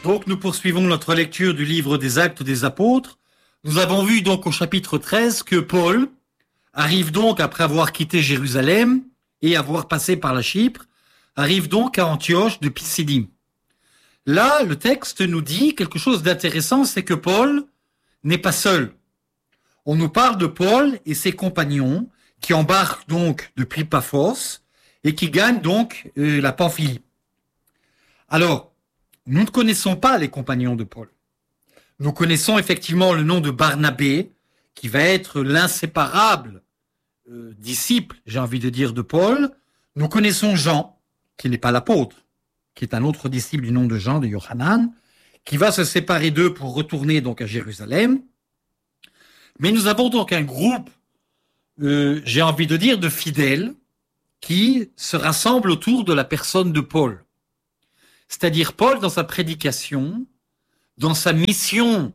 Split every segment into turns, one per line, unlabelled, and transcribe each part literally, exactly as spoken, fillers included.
Donc nous poursuivons notre lecture du livre des Actes des Apôtres. Nous avons vu donc au chapitre treize que Paul arrive donc, après avoir quitté Jérusalem et avoir passé par la Chypre, arrive donc à Antioche de Pisidie. Là, le texte nous dit quelque chose d'intéressant, c'est que Paul n'est pas seul. On nous parle de Paul et ses compagnons qui embarquent donc depuis Paphos et qui gagnent donc euh, la Pamphylie. Alors, nous ne connaissons pas les compagnons de Paul. Nous connaissons effectivement le nom de Barnabé, qui va être l'inséparable euh, disciple, j'ai envie de dire, de Paul. Nous connaissons Jean, qui n'est pas l'apôtre, qui est un autre disciple du nom de Jean, de Yohanan, qui va se séparer d'eux pour retourner donc à Jérusalem. Mais nous avons donc un groupe, euh, j'ai envie de dire, de fidèles qui se rassemblent autour de la personne de Paul. C'est-à-dire Paul, dans sa prédication, dans sa mission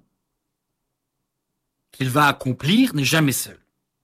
qu'il va accomplir, n'est jamais seul.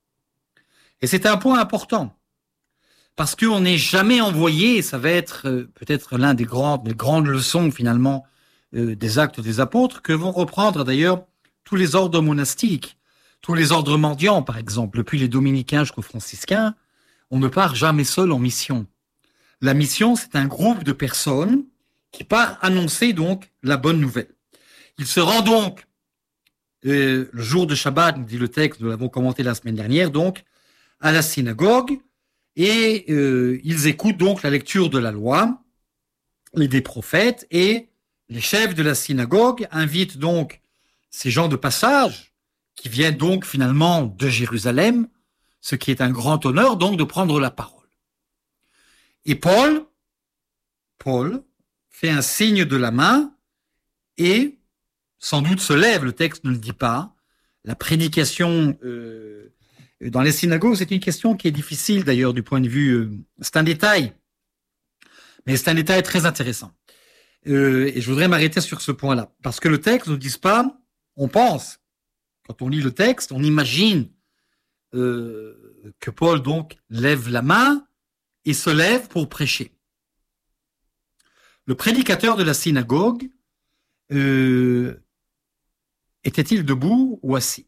Et c'est un point important, parce qu'on n'est jamais envoyé, et ça va être euh, peut-être l'un des grandes, des grandes leçons finalement euh, des Actes des Apôtres, que vont reprendre d'ailleurs tous les ordres monastiques, tous les ordres mendiants par exemple, depuis les dominicains jusqu'aux franciscains. On ne part jamais seul en mission. La mission, c'est un groupe de personnes qui part annoncer donc la bonne nouvelle. Il se rend donc, euh, le jour de Shabbat, nous dit le texte, nous l'avons commenté la semaine dernière, donc, à la synagogue, et euh, ils écoutent donc la lecture de la loi et des prophètes, et les chefs de la synagogue invitent donc ces gens de passage, qui viennent donc finalement de Jérusalem, ce qui est un grand honneur donc de prendre la parole. Et Paul, Paul, fait un signe de la main et sans doute se lève, le texte ne le dit pas. La prédication euh, dans les synagogues, c'est une question qui est difficile d'ailleurs du point de vue, euh, c'est un détail, mais c'est un détail très intéressant. Euh, et je voudrais m'arrêter sur ce point-là, parce que le texte ne dit pas, on pense, quand on lit le texte, on imagine euh, que Paul donc lève la main et se lève pour prêcher. Le prédicateur de la synagogue, euh, était-il debout ou assis?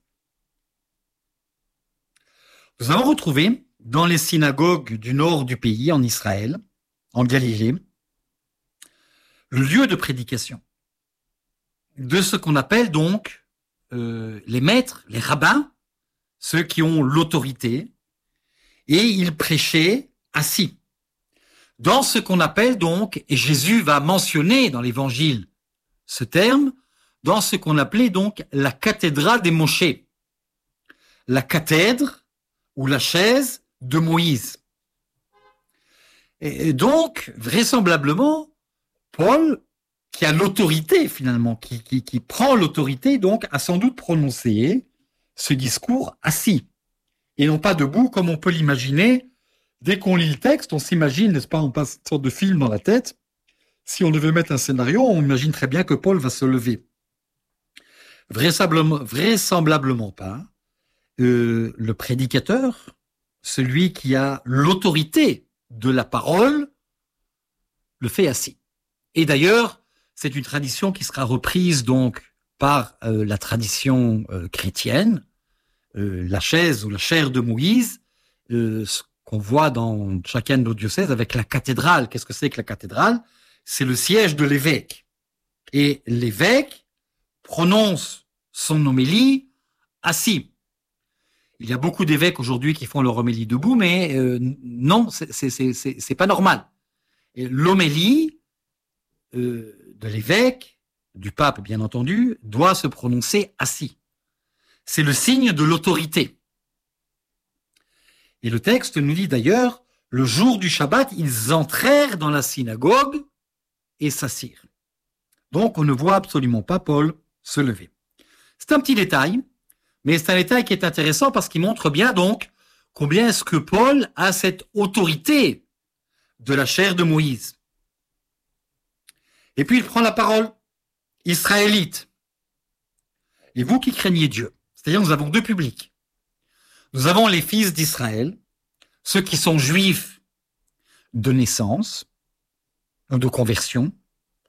Nous avons retrouvé dans les synagogues du nord du pays, en Israël, en Galilée, le lieu de prédication de ce qu'on appelle donc euh, les maîtres, les rabbins, ceux qui ont l'autorité, et ils prêchaient assis. Dans ce qu'on appelle donc, et Jésus va mentionner dans l'évangile ce terme, dans ce qu'on appelait donc la cathédrale des Moshés, la cathèdre ou la chaise de Moïse. Et donc, vraisemblablement, Paul, qui a l'autorité finalement, qui, qui, qui prend l'autorité, donc a sans doute prononcé ce discours assis, et non pas debout comme on peut l'imaginer. Dès qu'on lit le texte, on s'imagine, n'est-ce pas, on passe une sorte de film dans la tête. Si on devait mettre un scénario, on imagine très bien que Paul va se lever. Vraisemblablement, vraisemblablement pas. Euh, le prédicateur, celui qui a l'autorité de la parole, le fait assis. Et d'ailleurs, c'est une tradition qui sera reprise donc par euh, la tradition euh, chrétienne, euh, la chaise ou la chaire de Moïse, euh, qu'on voit dans chacun de nos diocèses avec la cathédrale. Qu'est-ce que c'est que la cathédrale? C'est le siège de l'évêque. Et l'évêque prononce son homélie assis. Il y a beaucoup d'évêques aujourd'hui qui font leur homélie debout, mais euh, non, c'est, c'est, c'est, c'est pas normal. Et l'homélie euh, de l'évêque, du pape bien entendu, doit se prononcer assis. C'est le signe de l'autorité. Et le texte nous dit d'ailleurs, le jour du Shabbat, ils entrèrent dans la synagogue et s'assirent. Donc, on ne voit absolument pas Paul se lever. C'est un petit détail, mais c'est un détail qui est intéressant parce qu'il montre bien donc combien est-ce que Paul a cette autorité de la chaire de Moïse. Et puis, il prend la parole. Israélites, et vous qui craignez Dieu. C'est-à-dire, nous avons deux publics. Nous avons les fils d'Israël, ceux qui sont juifs de naissance, de conversion,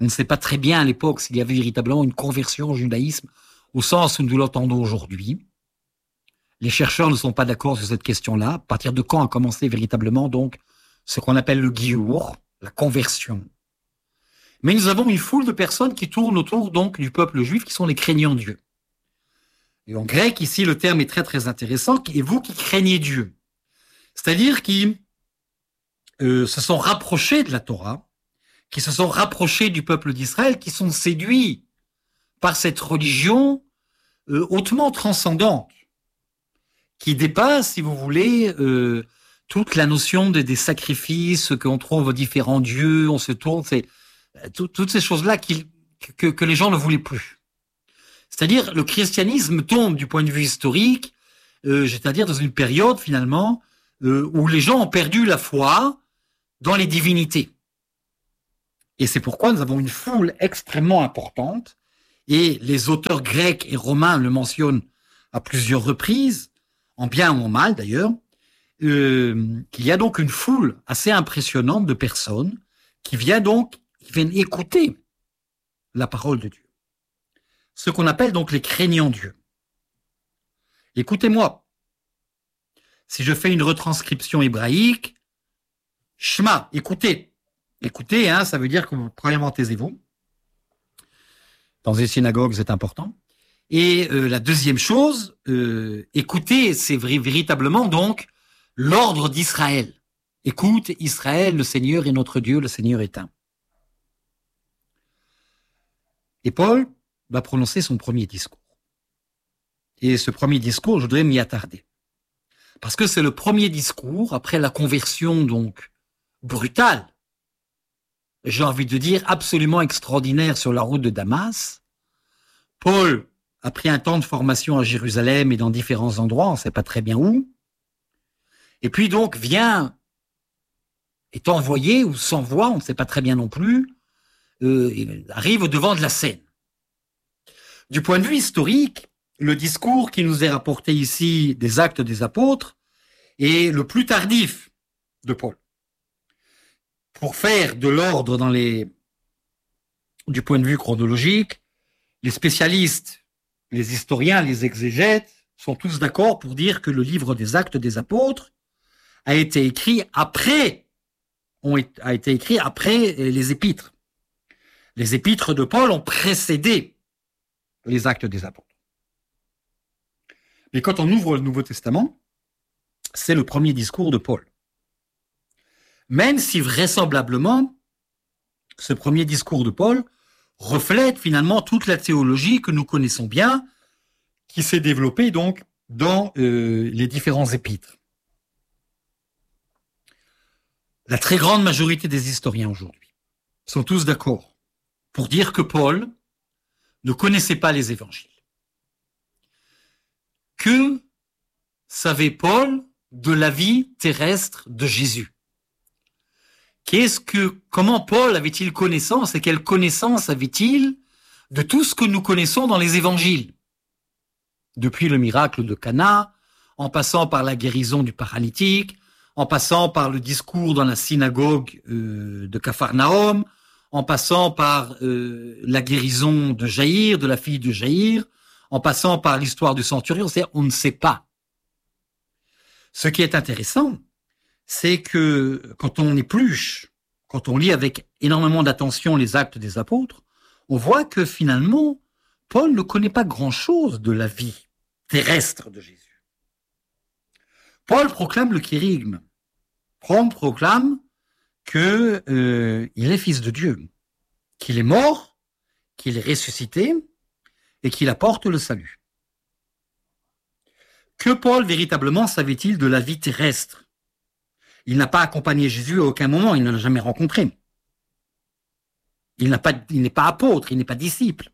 On ne sait pas très bien à l'époque s'il y avait véritablement une conversion au judaïsme au sens où nous l'entendons aujourd'hui. Les chercheurs ne sont pas d'accord sur cette question-là. À partir de quand a commencé véritablement donc ce qu'on appelle le giour, la conversion. Mais nous avons une foule de personnes qui tournent autour donc du peuple juif, qui sont les craignants Dieu. Et en grec, ici, le terme est très très intéressant, et vous qui craignez Dieu. C'est-à-dire qui euh, se sont rapprochés de la Torah, qui se sont rapprochés du peuple d'Israël, qui sont séduits par cette religion euh, hautement transcendante, qui dépasse, si vous voulez, euh, toute la notion de, des sacrifices qu'on trouve aux différents dieux, on se tourne, c'est tout, toutes ces choses-là qui, que, que les gens ne voulaient plus. C'est-à-dire, le christianisme tombe du point de vue historique, euh, c'est-à-dire dans une période, finalement, euh, où les gens ont perdu la foi dans les divinités. Et c'est pourquoi nous avons une foule extrêmement importante, et les auteurs grecs et romains le mentionnent à plusieurs reprises, en bien ou en mal d'ailleurs, euh, qu'il y a donc une foule assez impressionnante de personnes qui viennent donc, qui viennent écouter la parole de Dieu. Ce qu'on appelle donc les craignants Dieu. Écoutez-moi, si je fais une retranscription hébraïque, Shema, écoutez. Écoutez, hein, ça veut dire que, premièrement, taisez-vous. Dans les synagogues, c'est important. Et euh, la deuxième chose, euh, écoutez, c'est vrai, véritablement donc l'ordre d'Israël. Écoute, Israël, le Seigneur est notre Dieu, le Seigneur est un. Et Paul va prononcer son premier discours. Et ce premier discours, je voudrais m'y attarder. Parce que c'est le premier discours, après la conversion donc brutale, j'ai envie de dire absolument extraordinaire sur la route de Damas. Paul a pris un temps de formation à Jérusalem et dans différents endroits, on ne sait pas très bien où. Et puis donc vient, est envoyé ou s'envoie, on ne sait pas très bien non plus, euh, il arrive au devant de la scène. Du point de vue historique, le discours qui nous est rapporté ici des Actes des Apôtres est le plus tardif de Paul. Pour faire de l'ordre dans les, du point de vue chronologique, les spécialistes, les historiens, les exégètes sont tous d'accord pour dire que le livre des Actes des Apôtres a été écrit après, ont, a été écrit après les épîtres. Les épîtres de Paul ont précédé les Actes des Apôtres. Mais quand on ouvre le Nouveau Testament, c'est le premier discours de Paul. Même si vraisemblablement, ce premier discours de Paul reflète finalement toute la théologie que nous connaissons bien, qui s'est développée donc dans euh, les différents épîtres. La très grande majorité des historiens aujourd'hui sont tous d'accord pour dire que Paul ne connaissait pas les évangiles. Que savait Paul de la vie terrestre de Jésus? Qu'est-ce que, comment Paul avait-il connaissance et quelle connaissance avait-il de tout ce que nous connaissons dans les évangiles? Depuis le miracle de Cana, en passant par la guérison du paralytique, en passant par le discours dans la synagogue euh, de Capharnaüm, en passant par euh, la guérison de Jaïr, de la fille de Jaïr, en passant par l'histoire du centurion, c'est on ne sait pas. Ce qui est intéressant, c'est que quand on épluche, quand on lit avec énormément d'attention les Actes des Apôtres, on voit que finalement, Paul ne connaît pas grand-chose de la vie terrestre de Jésus. Paul proclame le kérigme. Paul proclame qu'il euh, est fils de Dieu, qu'il est mort, qu'il est ressuscité et qu'il apporte le salut. Que Paul véritablement savait-il de la vie terrestre? Il n'a pas accompagné Jésus à aucun moment, il ne l'a jamais rencontré. Il n'a pas, il n'est pas apôtre, il n'est pas disciple.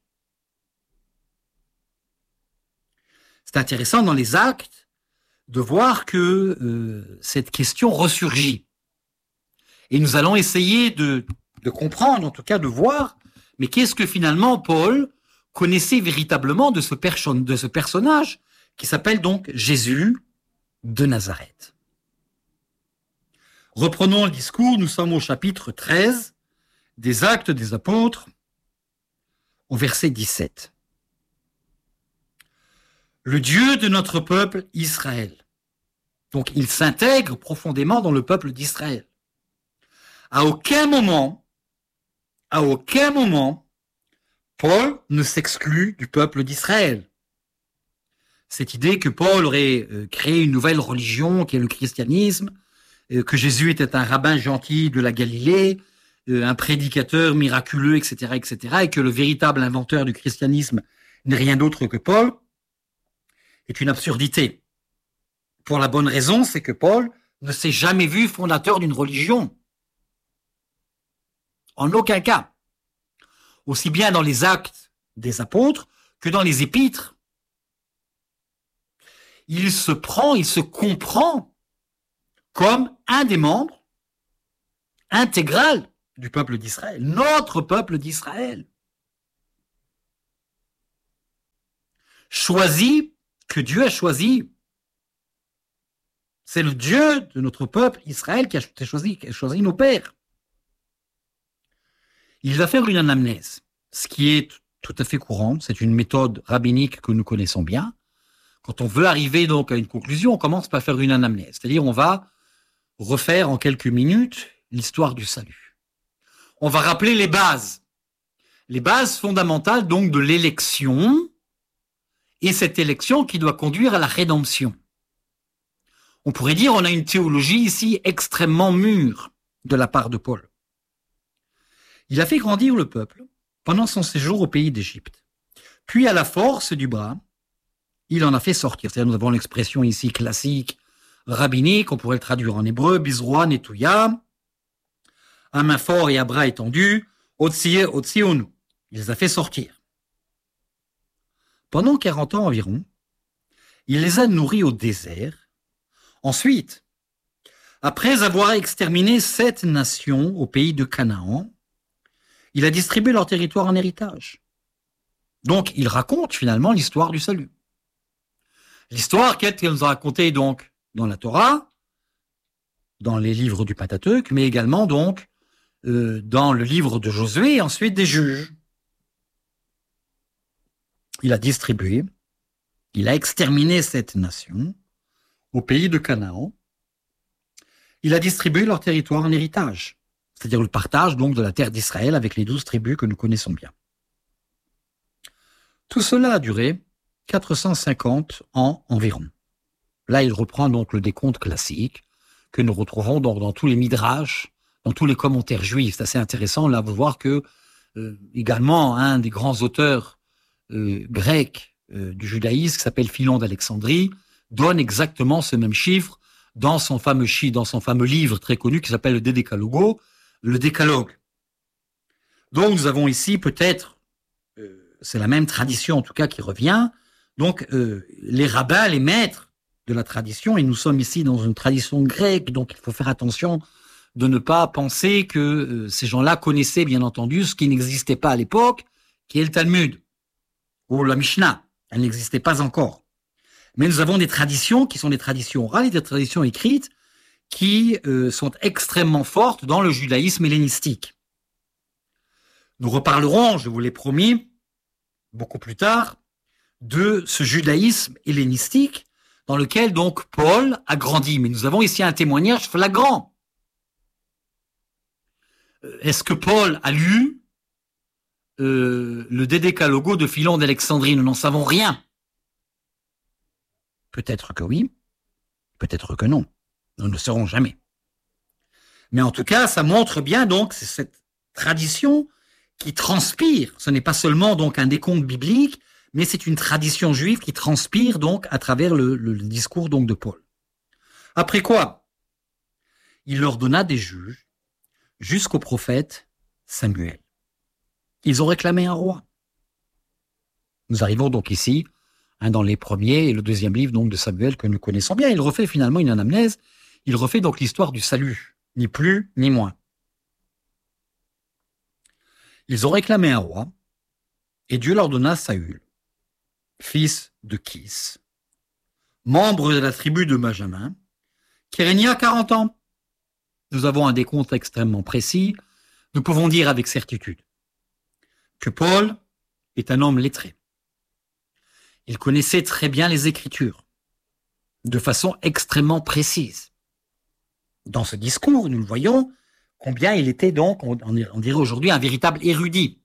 C'est intéressant dans les Actes de voir que euh, cette question ressurgit. Et nous allons essayer de, de comprendre, en tout cas de voir, mais qu'est-ce que finalement Paul connaissait véritablement de ce, perso- de ce personnage qui s'appelle donc Jésus de Nazareth. Reprenons le discours, nous sommes au chapitre treize des Actes des Apôtres, au verset dix-sept. Le Dieu de notre peuple Israël. Donc il s'intègre profondément dans le peuple d'Israël. À aucun moment, à aucun moment, Paul ne s'exclut du peuple d'Israël. Cette idée que Paul aurait créé une nouvelle religion qui est le christianisme, que Jésus était un rabbin gentil de la Galilée, un prédicateur miraculeux, et cetera, et cetera, et que le véritable inventeur du christianisme n'est rien d'autre que Paul, est une absurdité. Pour la bonne raison, c'est que Paul ne s'est jamais vu fondateur d'une religion. En aucun cas. Aussi bien dans les actes des apôtres que dans les épîtres. Il se prend, il se comprend comme un des membres intégral du peuple d'Israël, notre peuple d'Israël. Choisi, que Dieu a choisi. C'est le Dieu de notre peuple Israël qui a choisi, qui a choisi nos pères. Il va faire une anamnèse, ce qui est tout à fait courant. C'est une méthode rabbinique que nous connaissons bien. Quand on veut arriver donc à une conclusion, on commence par faire une anamnèse. C'est-à-dire, on va refaire en quelques minutes l'histoire du salut. On va rappeler les bases. Les bases fondamentales donc de l'élection et cette élection qui doit conduire à la rédemption. On pourrait dire on a une théologie ici extrêmement mûre de la part de Paul. Il a fait grandir le peuple pendant son séjour au pays d'Égypte. Puis à la force du bras, il en a fait sortir. C'est-à-dire nous avons l'expression ici classique rabbinique, on pourrait le traduire en hébreu, bizroa netouya, à main fort et à bras étendus, otsie otsiounu. Il les a fait sortir. Pendant quarante ans environ, il les a nourris au désert. Ensuite, après avoir exterminé sept nations au pays de Canaan, il a distribué leur territoire en héritage. Donc, il raconte finalement l'histoire du salut. L'histoire qu'elle nous a racontée donc dans la Torah, dans les livres du Pentateuque, mais également donc euh, dans le livre de Josué et ensuite des Juges. Il a distribué, il a exterminé cette nation au pays de Canaan. Il a distribué leur territoire en héritage, c'est-à-dire le partage donc de la terre d'Israël avec les douze tribus que nous connaissons bien. Tout cela a duré quatre cent cinquante ans environ. Là, il reprend donc le décompte classique que nous retrouverons donc dans tous les midrash, dans tous les commentaires juifs. C'est assez intéressant là de voir que euh, également un des grands auteurs euh, grecs euh, du judaïsme qui s'appelle Philon d'Alexandrie donne exactement ce même chiffre dans son fameux chi, dans son fameux livre très connu qui s'appelle le Dédécalogo, le Décalogue. Donc nous avons ici peut-être, euh, c'est la même tradition en tout cas qui revient. Donc euh, les rabbins, les maîtres de la tradition, et nous sommes ici dans une tradition grecque, donc il faut faire attention de ne pas penser que euh, ces gens-là connaissaient bien entendu ce qui n'existait pas à l'époque, qui est le Talmud ou la Mishnah. Elle n'existait pas encore. Mais nous avons des traditions qui sont des traditions orales et des traditions écrites qui euh, sont extrêmement fortes dans le judaïsme hellénistique. Nous reparlerons, je vous l'ai promis, beaucoup plus tard, de ce judaïsme hellénistique dans lequel donc Paul a grandi. Mais nous avons ici un témoignage flagrant. Est-ce que Paul a lu euh, le Dédécalogo de Philon d'Alexandrie? Nous n'en savons rien. Peut-être que oui, peut-être que non. Nous ne le saurons jamais. Mais en tout cas, ça montre bien donc c'est cette tradition qui transpire. Ce n'est pas seulement donc un décompte biblique, mais c'est une tradition juive qui transpire donc à travers le, le, le discours donc de Paul. Après quoi, il leur donna des juges jusqu'au prophète Samuel. Ils ont réclamé un roi. Nous arrivons donc ici, hein, dans les premiers et le deuxième livre donc de Samuel que nous connaissons bien. Il refait finalement une anamnèse. Il refait donc l'histoire du salut, ni plus ni moins. Ils ont réclamé un roi et Dieu leur donna Saül, fils de Kis, membre de la tribu de Benjamin, qui régna quarante ans. Nous avons un décompte extrêmement précis. Nous pouvons dire avec certitude que Paul est un homme lettré. Il connaissait très bien les Écritures, de façon extrêmement précise. Dans ce discours, nous le voyons, combien il était donc, on, on dirait aujourd'hui, un véritable érudit.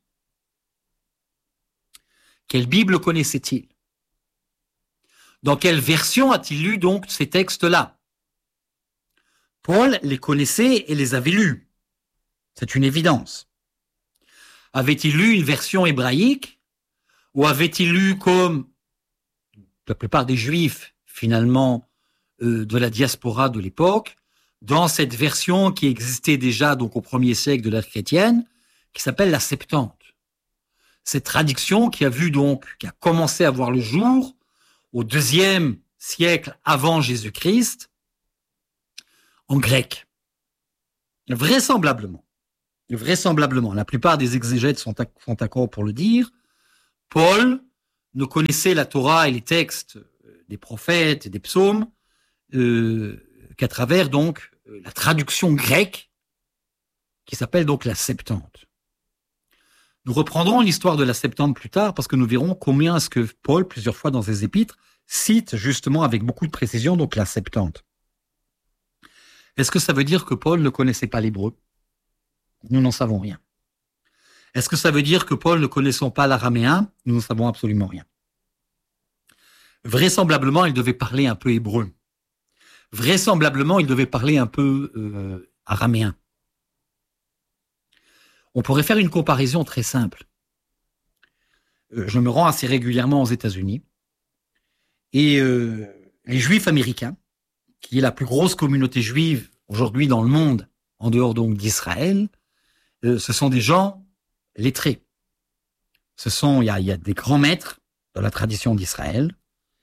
Quelle Bible connaissait-il? Dans quelle version a-t-il lu donc ces textes-là? Paul les connaissait et les avait lus. C'est une évidence. Avait-il lu une version hébraïque ou avait-il lu comme la plupart des Juifs, finalement, euh, de la diaspora de l'époque, dans cette version qui existait déjà donc au premier siècle de l'ère chrétienne, qui s'appelle la Septante. Cette traduction qui a vu donc, qui a commencé à voir le jour au deuxième siècle avant Jésus-Christ, en grec. Vraisemblablement, vraisemblablement, la plupart des exégètes sont d'accord pour le dire, Paul ne connaissait la Torah et les textes des prophètes et des psaumes euh, qu'à travers donc la traduction grecque qui s'appelle donc la Septante. Nous reprendrons l'histoire de la Septante plus tard parce que nous verrons combien est-ce que Paul, plusieurs fois dans ses épîtres, cite justement avec beaucoup de précision donc la Septante. Est-ce que ça veut dire que Paul ne connaissait pas l'hébreu? Nous n'en savons rien. Est-ce que ça veut dire que Paul ne connaissant pas l'araméen? Nous n'en savons absolument rien. Vraisemblablement, il devait parler un peu hébreu. Vraisemblablement, il devait parler un peu euh, araméen. On pourrait faire une comparaison très simple. Euh, je me rends assez régulièrement aux États-Unis et euh, les Juifs américains, qui est la plus grosse communauté juive aujourd'hui dans le monde, en dehors donc d'Israël, euh, ce sont des gens lettrés. Ce sont, il y a, il y a des grands maîtres dans la tradition d'Israël.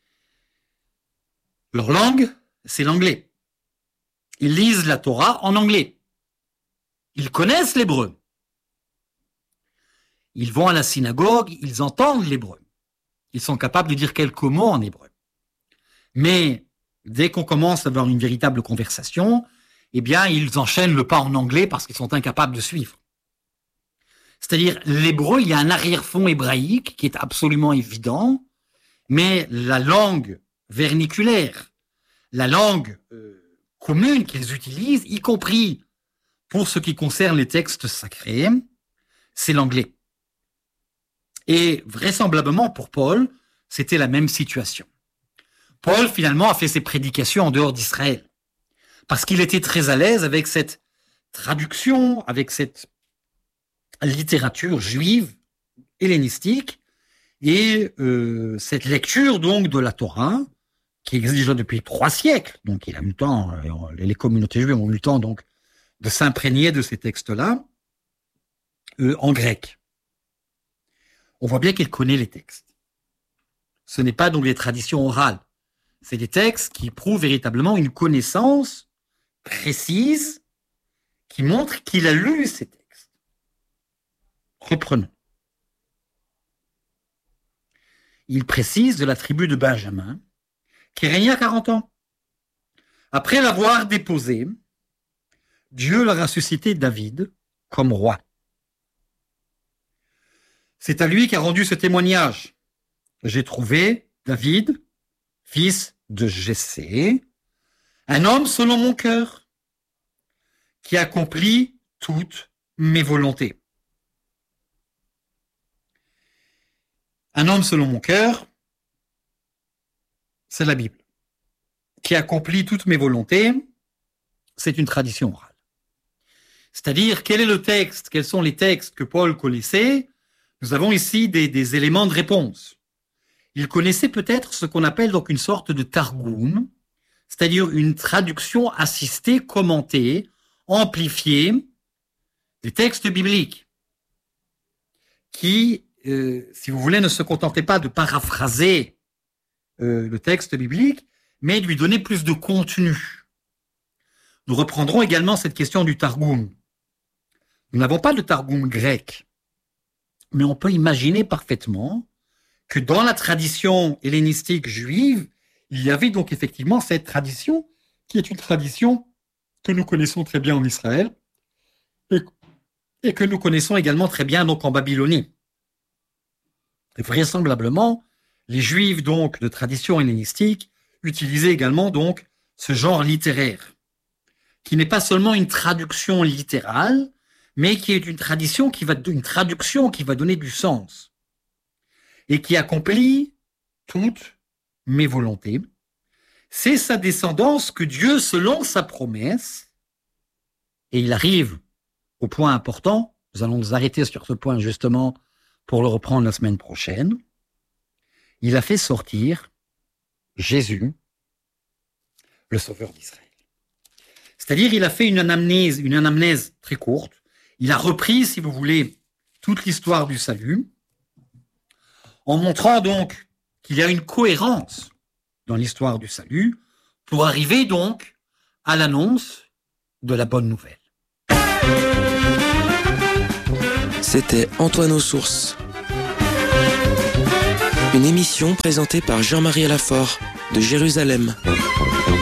Leur langue, c'est l'anglais. Ils lisent la Torah en anglais. Ils connaissent l'hébreu. Ils vont à la synagogue, ils entendent l'hébreu. Ils sont capables de dire quelques mots en hébreu. Mais dès qu'on commence à avoir une véritable conversation, eh bien, ils enchaînent le pas en anglais parce qu'ils sont incapables de suivre. C'est-à-dire, l'hébreu, il y a un arrière-fond hébraïque qui est absolument évident, mais la langue verniculaire, la langue euh, commune qu'ils utilisent, y compris pour ce qui concerne les textes sacrés, c'est l'anglais. Et vraisemblablement, pour Paul, c'était la même situation. Paul, finalement, a fait ses prédications en dehors d'Israël, parce qu'il était très à l'aise avec cette traduction, avec cette littérature juive, hellénistique, et euh, cette lecture donc de la Torah, qui existe déjà depuis trois siècles, donc il a eu le temps, les communautés juives ont eu le temps donc de s'imprégner de ces textes-là, euh, en grec. On voit bien qu'il connaît les textes. Ce n'est pas donc des traditions orales, c'est des textes qui prouvent véritablement une connaissance précise qui montre qu'il a lu ces textes. Reprenons. Il précise de la tribu de Benjamin qui régna quarante ans. Après l'avoir déposé, Dieu leur a suscité David comme roi. C'est à lui qu'a rendu ce témoignage. J'ai trouvé David, fils de Jessé, un homme selon mon cœur, qui accomplit toutes mes volontés. Un homme selon mon cœur, c'est la Bible. Qui accomplit toutes mes volontés, c'est une tradition orale. C'est-à-dire, quel est le texte, quels sont les textes que Paul connaissait? Nous avons ici des, des éléments de réponse. Il connaissait peut-être ce qu'on appelle donc une sorte de targum, c'est-à-dire une traduction assistée, commentée, amplifiée des textes bibliques, qui, euh, si vous voulez, ne se contentaient pas de paraphraser euh, le texte biblique, mais de lui donner plus de contenu. Nous reprendrons également cette question du targum. Nous n'avons pas de targum grec, mais on peut imaginer parfaitement que dans la tradition hellénistique juive, il y avait donc effectivement cette tradition, qui est une tradition que nous connaissons très bien en Israël, et, et que nous connaissons également très bien donc en Babylonie. Et vraisemblablement, les Juifs donc de tradition hellénistique utilisaient également donc ce genre littéraire, qui n'est pas seulement une traduction littérale, mais qui est une tradition qui va, une traduction qui va donner du sens et qui accomplit toutes mes volontés. C'est sa descendance que Dieu, selon sa promesse, et il arrive au point important, nous allons nous arrêter sur ce point justement pour le reprendre la semaine prochaine, il a fait sortir Jésus, le Sauveur d'Israël. C'est-à-dire, il a fait une anamnèse, une anamnèse très courte. Il a repris, si vous voulez, toute l'histoire du salut, en montrant donc qu'il y a une cohérence dans l'histoire du salut pour arriver donc à l'annonce de la bonne nouvelle.
C'était Antoine aux Sources. Une émission présentée par Jean-Marie Alafort de Jérusalem.